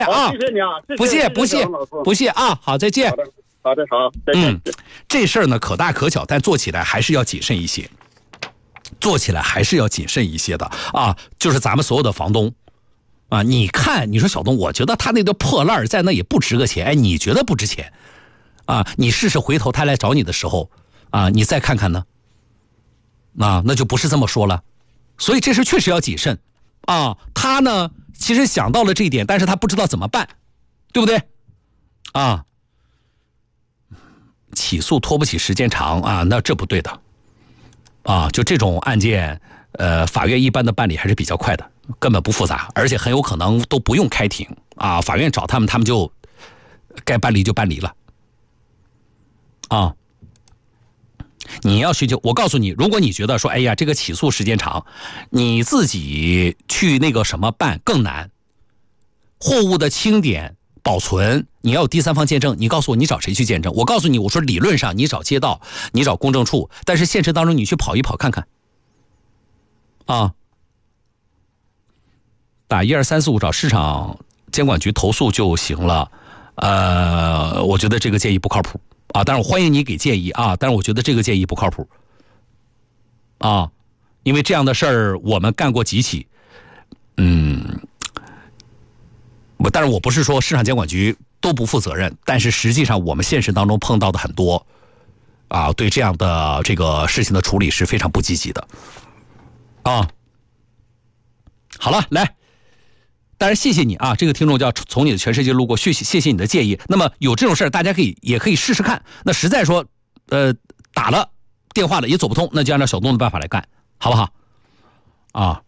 啊， 谢谢你啊， 不谢啊，好，再见。 好的，好，再见。 这事儿呢可大可小，但做起来还是要谨慎一些。做起来还是要谨慎一些的啊！就是咱们所有的房东啊，你看，你说小东，我觉得他那个破烂在那也不值个钱，哎，你觉得不值钱啊？你试试回头他来找你的时候啊，你再看看呢，啊，那就不是这么说了。所以这事确实要谨慎啊。他呢，其实想到了这一点，但是他不知道怎么办，对不对？啊，起诉拖不起时间长啊，那这不对的。啊，就这种案件，法院一般的办理还是比较快的，根本不复杂，而且很有可能都不用开庭啊，法院找他们，他们就该办理就办理了。啊，你要寻求，我告诉你，如果你觉得说，哎呀，这个起诉时间长，你自己去那个什么办更难，货物的清点保存，你要有第三方见证，你告诉我你找谁去见证？我告诉你，我说理论上你找街道，你找公证处，但是现实当中你去跑一跑看看，啊，打12345找市场监管局投诉就行了。我觉得这个建议不靠谱啊，但是我欢迎你给建议啊，但是我觉得这个建议不靠谱啊，因为这样的事儿我们干过几起，但是我不是说市场监管局都不负责任，但是实际上我们现实当中碰到的很多啊，对这样的这个事情的处理是非常不积极的啊。好了，来，当然谢谢你啊，这个听众叫从你的全世界路过，谢谢你的建议。那么有这种事儿，大家也可以试试看。那实在说打了电话了也走不通，那就按照小东的办法来干，好不好？啊，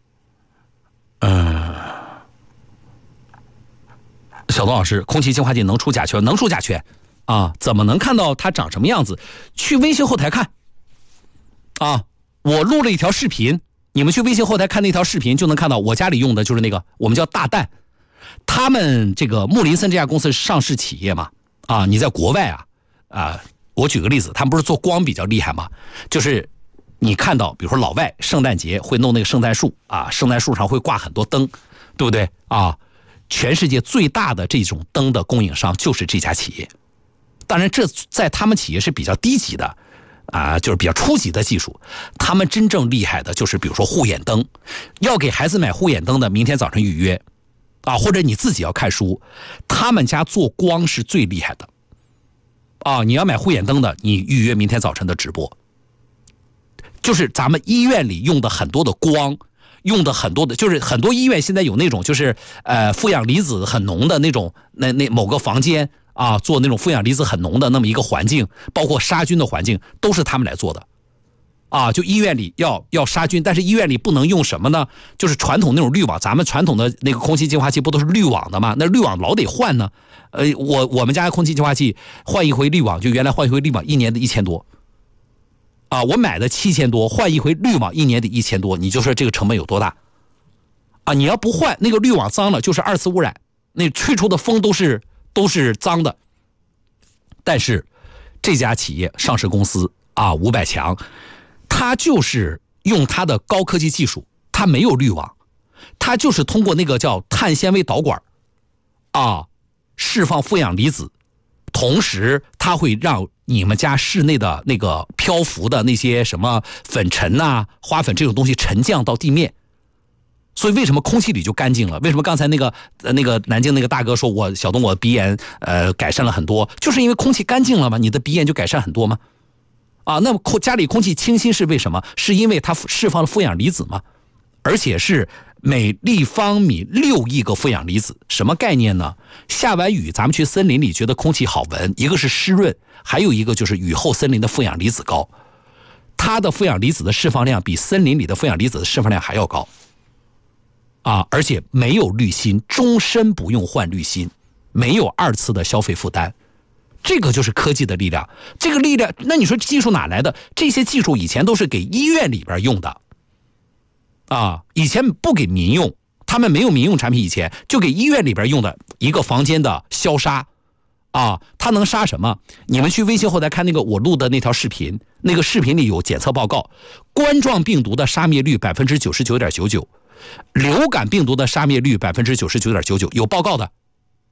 小东老师，空气净化器能出甲醛？能出甲醛啊？怎么能看到它长什么样子？去微信后台看啊！我录了一条视频，你们去微信后台看那条视频就能看到，我家里用的就是那个我们叫大氮。他们这个穆林森这家公司是上市企业嘛？啊，你在国外我举个例子，他们不是做光比较厉害吗？就是你看到，比如说老外圣诞节会弄那个圣诞树啊，圣诞树上会挂很多灯，对不对啊？全世界最大的这种灯的供应商就是这家企业，当然这在他们企业是比较低级的啊，就是比较初级的技术。他们真正厉害的就是比如说护眼灯，要给孩子买护眼灯的，明天早上预约啊，或者你自己要看书，他们家做光是最厉害的啊。你要买护眼灯的，你预约明天早晨的直播。就是咱们医院里用的很多的光，用的很多的，就是很多医院现在有那种就是负氧离子很浓的那种，那某个房间啊，做那种负氧离子很浓的那么一个环境，包括杀菌的环境都是他们来做的啊。就医院里要杀菌，但是医院里不能用什么呢？就是传统那种滤网，咱们传统的那个空气净化器不都是滤网的吗？那滤网老得换呢。我们家空气净化器换一回滤网，就原来换一回滤网1年的1000多。啊，我买的7000多，换一回滤网1年得1000多，你就说这个成本有多大？啊，你要不换那个滤网脏了，就是2次污染，那吹出的风都是脏的。但是这家企业上市公司啊，500强，它就是用它的高科技技术，它没有滤网，它就是通过那个叫碳纤维导管啊，释放负氧离子，同时它会让你们家室内的那个漂浮的那些什么粉尘啊、花粉这种东西沉降到地面，所以为什么空气里就干净了？为什么刚才那个南京那个大哥说小东我鼻炎改善了很多，就是因为空气干净了吗？你的鼻炎就改善很多吗？啊，那么家里空气清新是为什么？是因为它释放了负氧离子吗？而且是每立方米6亿个负氧离子，什么概念呢？下完雨咱们去森林里觉得空气好闻，一个是湿润，还有一个就是雨后森林的负氧离子高，它的负氧离子的释放量比森林里的负氧离子的释放量还要高啊！而且没有滤芯，终身不用换滤芯，没有2次的消费负担，这个就是科技的力量。这个力量，那你说技术哪来的？这些技术以前都是给医院里边用的啊，以前不给民用，他们没有民用产品，以前就给医院里边用的一个房间的消杀啊，它能杀什么？你们去微信后台看那个我录的那条视频，那个视频里有检测报告，冠状病毒的杀灭率 99.99%， 流感病毒的杀灭率 99.99%， 有报告的